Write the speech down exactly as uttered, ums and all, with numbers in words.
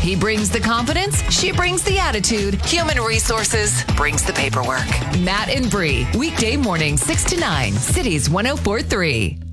He brings the confidence, she brings the attitude. Human Resources brings the paperwork. Matt and Bree, weekday morning six to nine, Cities one oh four point three.